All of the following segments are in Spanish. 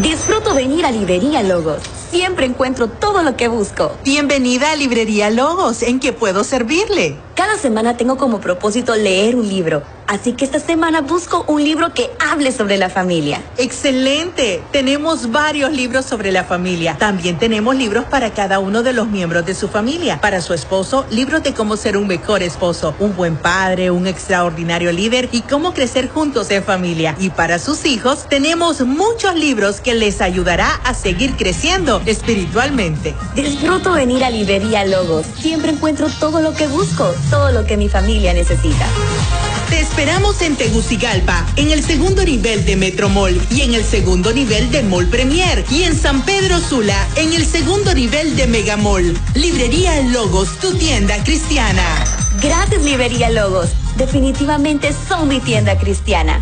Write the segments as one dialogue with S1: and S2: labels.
S1: Disfruto venir a Librería Logos. Siempre encuentro todo lo que busco.
S2: Bienvenida a Librería Logos. ¿En qué puedo servirle?
S1: Cada semana tengo como propósito leer un libro, así que esta semana busco un libro que hable sobre la familia.
S2: ¡Excelente! Tenemos varios libros sobre la familia. También tenemos libros para cada uno de los miembros de su familia. Para su esposo, libros de cómo ser un mejor esposo, un buen padre, un extraordinario líder y cómo crecer juntos en familia. Y para sus hijos, tenemos muchos libros que les ayudará a seguir creciendo espiritualmente.
S1: Disfruto venir a Librería Logos. Siempre encuentro todo lo que busco, todo lo que mi familia necesita.
S2: Te esperamos en Tegucigalpa, en el segundo nivel de Metro Mall y en el segundo nivel de Mall Premier, y en San Pedro Sula, en el segundo nivel de Mega Mall. Librería Logos, tu tienda cristiana.
S1: Gracias, Librería Logos. Definitivamente son mi tienda cristiana.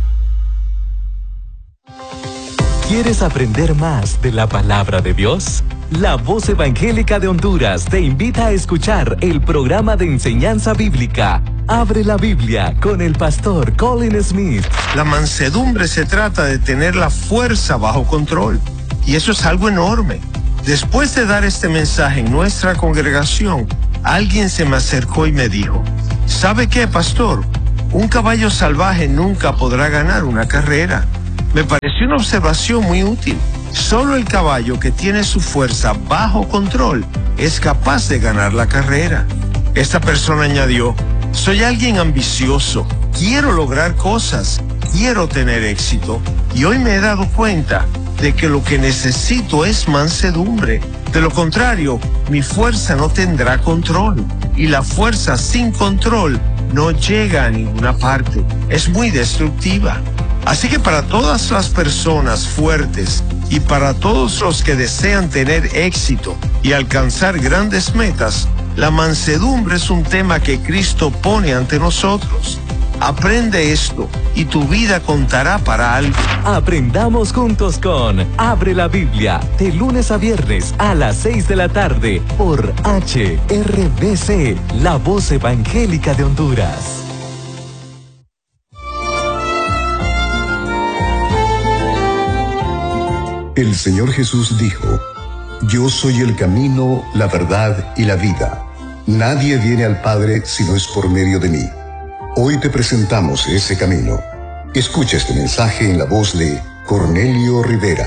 S3: ¿Quieres aprender más de la palabra de Dios? La Voz Evangélica de Honduras te invita a escuchar el programa de enseñanza bíblica Abre la Biblia con el pastor Colin Smith.
S4: La mansedumbre se trata de tener la fuerza bajo control, y eso es algo enorme. Después de dar este mensaje en nuestra congregación, alguien se me acercó y me dijo: ¿sabe qué, pastor? Un caballo salvaje nunca podrá ganar una carrera. Me pareció una observación muy útil. Solo el caballo que tiene su fuerza bajo control es capaz de ganar la carrera. Esta persona añadió: soy alguien ambicioso, quiero lograr cosas, quiero tener éxito, y hoy me he dado cuenta de que lo que necesito es mansedumbre. De lo contrario, mi fuerza no tendrá control, y la fuerza sin control no llega a ninguna parte. Es muy destructiva. Así que para todas las personas fuertes y para todos los que desean tener éxito y alcanzar grandes metas, la mansedumbre es un tema que Cristo pone ante nosotros. Aprende esto y tu vida contará para algo.
S3: Aprendamos juntos con Abre la Biblia, de lunes a viernes a las 6 de la tarde por HRBC, la Voz Evangélica de Honduras.
S5: El Señor Jesús dijo: yo soy el camino, la verdad y la vida. Nadie viene al Padre si no es por medio de mí. Hoy te presentamos ese camino. Escucha este mensaje en la voz de Cornelio Rivera.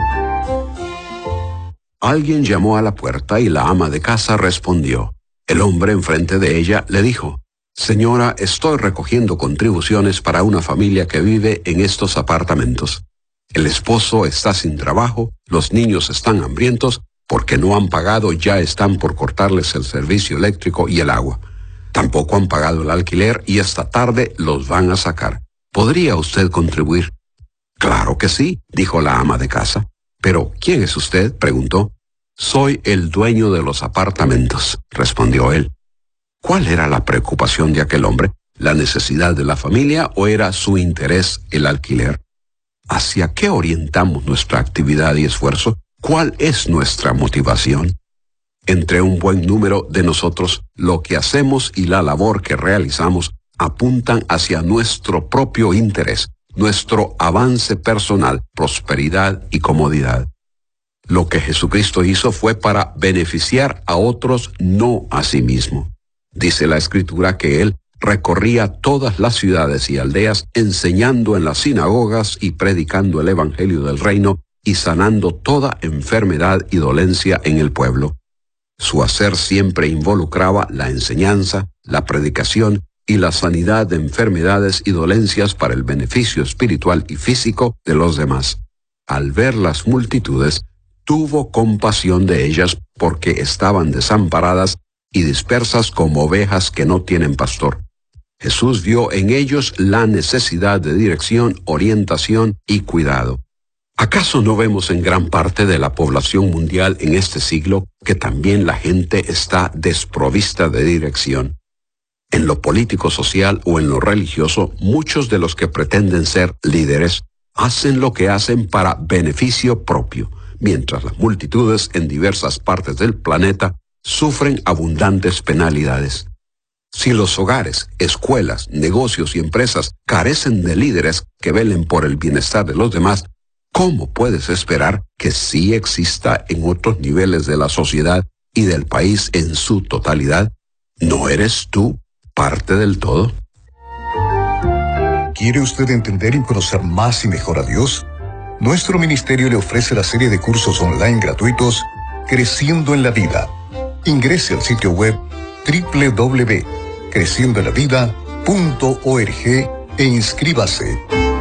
S6: Alguien llamó a la puerta y la ama de casa respondió. El hombre enfrente de ella le dijo: señora, estoy recogiendo contribuciones para una familia que vive en estos apartamentos. El esposo está sin trabajo, los niños están hambrientos porque no han pagado, ya están por cortarles el servicio eléctrico y el agua. Tampoco han pagado el alquiler y esta tarde los van a sacar. ¿Podría usted contribuir? Claro que sí, dijo la ama de casa. ¿Pero quién es usted?, preguntó. Soy el dueño de los apartamentos, respondió él. ¿Cuál era la preocupación de aquel hombre? ¿La necesidad de la familia o era su interés el alquiler? ¿Hacia qué orientamos nuestra actividad y esfuerzo? ¿Cuál es nuestra motivación? Entre un buen número de nosotros, lo que hacemos y la labor que realizamos apuntan hacia nuestro propio interés, nuestro avance personal, prosperidad y comodidad. Lo que Jesucristo hizo fue para beneficiar a otros, no a sí mismo. Dice la Escritura que Él recorría todas las ciudades y aldeas, enseñando en las sinagogas y predicando el Evangelio del Reino y sanando toda enfermedad y dolencia en el pueblo. Su hacer siempre involucraba la enseñanza, la predicación y la sanidad de enfermedades y dolencias para el beneficio espiritual y físico de los demás. Al ver las multitudes, tuvo compasión de ellas porque estaban desamparadas y dispersas como ovejas que no tienen pastor. Jesús vio en ellos la necesidad de dirección, orientación y cuidado. ¿Acaso no vemos en gran parte de la población mundial en este siglo que también la gente está desprovista de dirección? En lo político, social o en lo religioso, muchos de los que pretenden ser líderes hacen lo que hacen para beneficio propio, mientras las multitudes en diversas partes del planeta sufren abundantes penalidades. Si los hogares, escuelas, negocios y empresas carecen de líderes que velen por el bienestar de los demás, ¿cómo puedes esperar que sí exista en otros niveles de la sociedad y del país en su totalidad? ¿No eres tú parte del todo?
S5: ¿Quiere usted entender y conocer más y mejor a Dios? Nuestro ministerio le ofrece la serie de cursos online gratuitos Creciendo en la Vida. Ingrese al sitio web www.creciendoenlavida.org e inscríbase.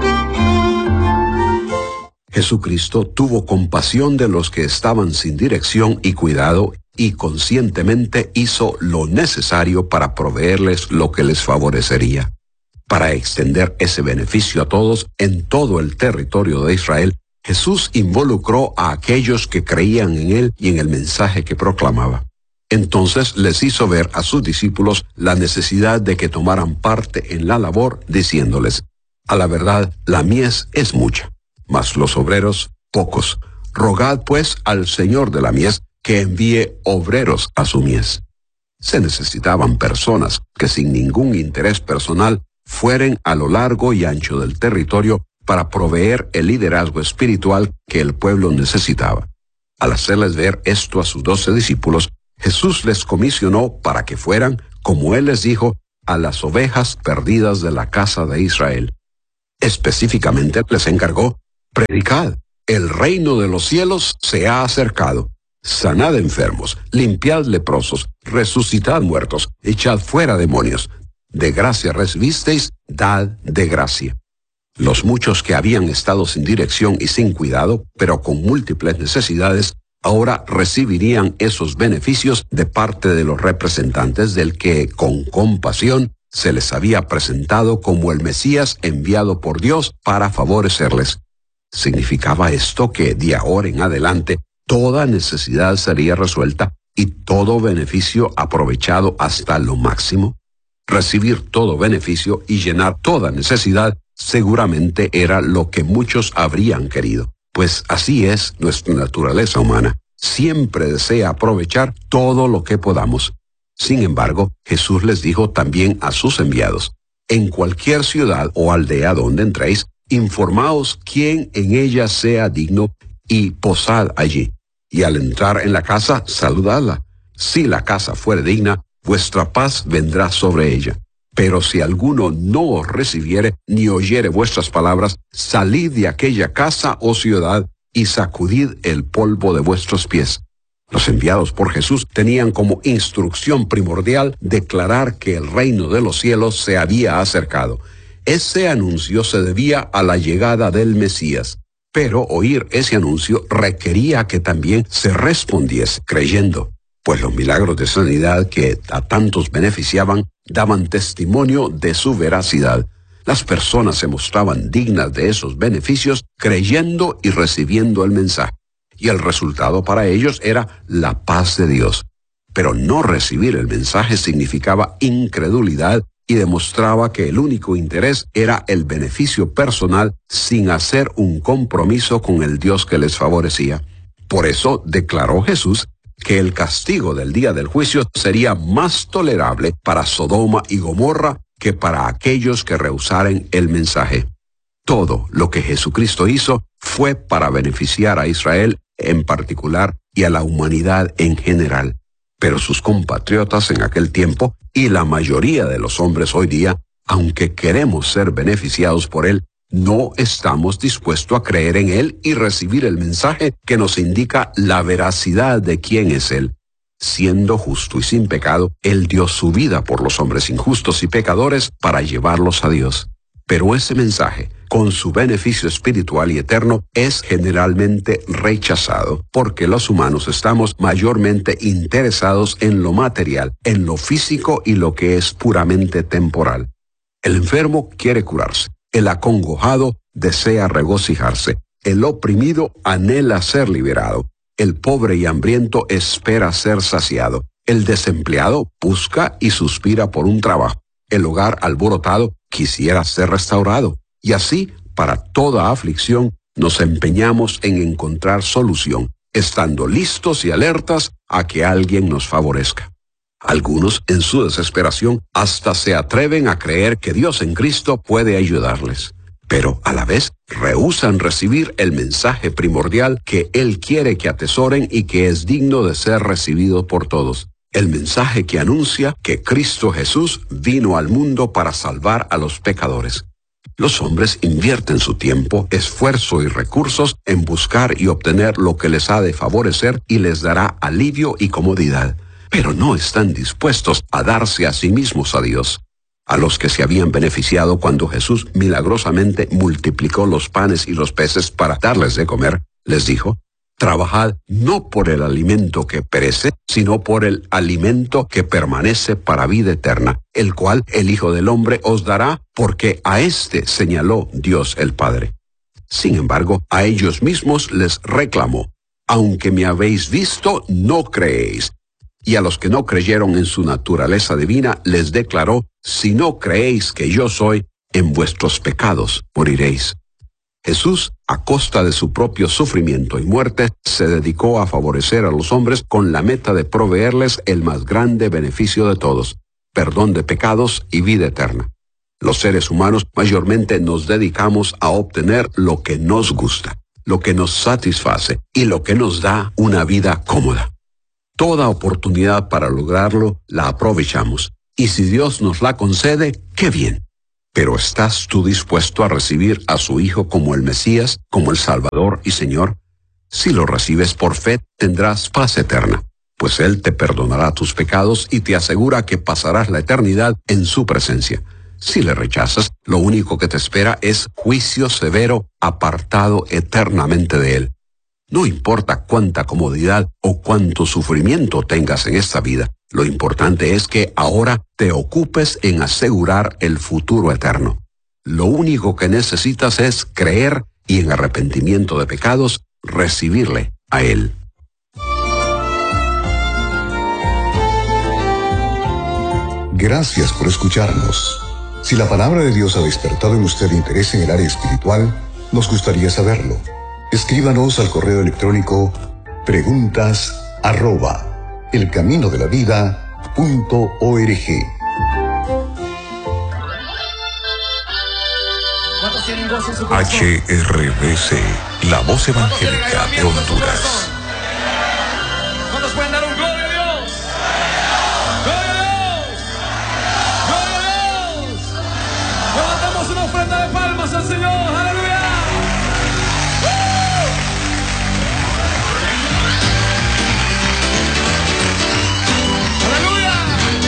S6: Jesucristo tuvo compasión de los que estaban sin dirección y cuidado y conscientemente hizo lo necesario para proveerles lo que les favorecería. Para extender ese beneficio a todos en todo el territorio de Israel, Jesús involucró a aquellos que creían en Él y en el mensaje que proclamaba. Entonces les hizo ver a sus discípulos la necesidad de que tomaran parte en la labor, diciéndoles: a la verdad, la mies es mucha, mas los obreros pocos. Rogad pues al Señor de la mies que envíe obreros a su mies. Se necesitaban personas que sin ningún interés personal fueren a lo largo y ancho del territorio para proveer el liderazgo espiritual que el pueblo necesitaba. Al hacerles ver esto a sus 12 discípulos, Jesús les comisionó para que fueran, como Él les dijo, a las ovejas perdidas de la casa de Israel. Específicamente les encargó: predicad, el reino de los cielos se ha acercado. Sanad enfermos, limpiad leprosos, resucitad muertos, echad fuera demonios. De gracia recibisteis, dad de gracia. Los muchos que habían estado sin dirección y sin cuidado, pero con múltiples necesidades, ahora recibirían esos beneficios de parte de los representantes del que, con compasión, se les había presentado como el Mesías enviado por Dios para favorecerles. Significaba esto que de ahora en adelante toda necesidad sería resuelta y todo beneficio aprovechado hasta lo máximo. Recibir todo beneficio y llenar toda necesidad seguramente era lo que muchos habrían querido, pues así es nuestra naturaleza humana. Siempre desea aprovechar todo lo que podamos. Sin embargo, Jesús les dijo también a sus enviados: en cualquier ciudad o aldea donde entréis, informaos quién en ella sea digno y posad allí. Y al entrar en la casa, saludadla. Si la casa fuere digna, vuestra paz vendrá sobre ella. Pero si alguno no os recibiere ni oyere vuestras palabras, salid de aquella casa o ciudad y sacudid el polvo de vuestros pies. Los enviados por Jesús tenían como instrucción primordial declarar que el reino de los cielos se había acercado. Ese anuncio se debía a la llegada del Mesías. Pero oír ese anuncio requería que también se respondiese creyendo, pues los milagros de sanidad que a tantos beneficiaban daban testimonio de su veracidad. Las personas se mostraban dignas de esos beneficios creyendo y recibiendo el mensaje, y el resultado para ellos era la paz de Dios. Pero no recibir el mensaje significaba incredulidad y demostraba que el único interés era el beneficio personal sin hacer un compromiso con el Dios que les favorecía. Por eso declaró Jesús que el castigo del día del juicio sería más tolerable para Sodoma y Gomorra que para aquellos que rehusaren el mensaje. Todo lo que Jesucristo hizo fue para beneficiar a Israel en particular y a la humanidad en general. Pero sus compatriotas en aquel tiempo y la mayoría de los hombres hoy día, aunque queremos ser beneficiados por Él, no estamos dispuestos a creer en Él y recibir el mensaje que nos indica la veracidad de quién es Él. Siendo justo y sin pecado, Él dio su vida por los hombres injustos y pecadores para llevarlos a Dios. Pero ese mensaje, con su beneficio espiritual y eterno, es generalmente rechazado, porque los humanos estamos mayormente interesados en lo material, en lo físico y lo que es puramente temporal. El enfermo quiere curarse, el acongojado desea regocijarse, el oprimido anhela ser liberado, el pobre y hambriento espera ser saciado, el desempleado busca y suspira por un trabajo, el hogar alborotado quisiera ser restaurado, y así, para toda aflicción, nos empeñamos en encontrar solución, estando listos y alertas a que alguien nos favorezca. Algunos, en su desesperación, hasta se atreven a creer que Dios en Cristo puede ayudarles. pero a la vez rehúsan recibir el mensaje primordial que Él quiere que atesoren y que es digno de ser recibido por todos. El mensaje que anuncia que Cristo Jesús vino al mundo para salvar a los pecadores. Los hombres invierten su tiempo, esfuerzo y recursos en buscar y obtener lo que les ha de favorecer y les dará alivio y comodidad, pero no están dispuestos a darse a sí mismos a Dios. A los que se habían beneficiado cuando Jesús milagrosamente multiplicó los panes y los peces para darles de comer, les dijo: trabajad no por el alimento que perece, sino por el alimento que permanece para vida eterna, el cual el Hijo del Hombre os dará, porque a éste señaló Dios el Padre. Sin embargo, a ellos mismos les reclamó: aunque me habéis visto, no creéis. Y a los que no creyeron en su naturaleza divina, les declaró: si no creéis que yo soy, en vuestros pecados moriréis. Jesús, a costa de su propio sufrimiento y muerte, se dedicó a favorecer a los hombres con la meta de proveerles el más grande beneficio de todos: perdón de pecados y vida eterna. Los seres humanos mayormente nos dedicamos a obtener lo que nos gusta, lo que nos satisface y lo que nos da una vida cómoda. Toda oportunidad para lograrlo la aprovechamos, y si Dios nos la concede, ¡qué bien! Pero ¿estás tú dispuesto a recibir a su Hijo como el Mesías, como el Salvador y Señor? Si lo recibes por fe, tendrás paz eterna, pues Él te perdonará tus pecados y te asegura que pasarás la eternidad en su presencia. Si le rechazas, lo único que te espera es juicio severo, apartado eternamente de Él. No importa cuánta comodidad o cuánto sufrimiento tengas en esta vida, lo importante es que ahora te ocupes en asegurar el futuro eterno. Lo único que necesitas es creer y en arrepentimiento de pecados recibirle a Él.
S5: Gracias por escucharnos. Si la palabra de Dios ha despertado en usted interés en el área espiritual, nos gustaría saberlo. Escríbanos al correo electrónico preguntas@elcaminodelavida.org.
S3: HRBC, la voz evangélica de Honduras.